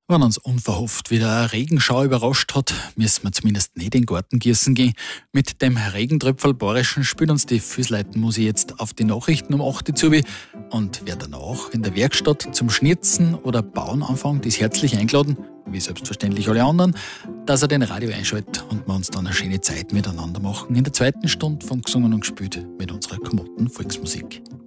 Wenn uns unverhofft wieder eine Regenschau überrascht hat, müssen wir zumindest nicht in den Garten gießen gehen. Mit dem Regentröpfel Bayerischen spielt uns die Füßleitenmusik jetzt auf die Nachrichten um 8 Uhr zu. Und wer danach in der Werkstatt zum Schnitzen oder Bauen anfängt, ist herzlich eingeladen, wie selbstverständlich alle anderen, dass er den Radio einschaltet und wir uns dann eine schöne Zeit miteinander machen in der zweiten Stunde von Gesungen und Gespielt mit unserer kommoden Volksmusik.